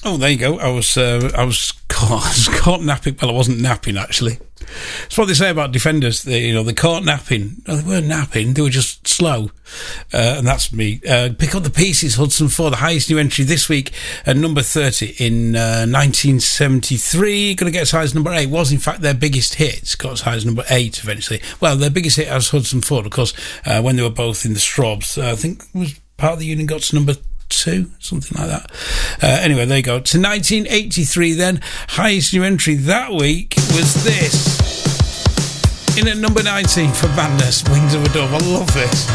Oh, there you go. I was caught napping. Well, I wasn't napping, actually. It's what they say about defenders. They caught napping. No, they weren't napping. They were just slow. And that's me. Pick Up the Pieces, Hudson 4, the highest new entry this week, at number 30 in 1973. Going to get as high as number 8. Was, in fact, their biggest hit. Got as high as number 8 eventually. Well, their biggest hit as Hudson 4, of course, when they were both in the Strawbs. I think it was part of the Union got to number 2, something like that. Anyway, there you go. To 1983 then. Highest new entry that week was this. In at number 19 for Madness, Wings of a Dove. I love this.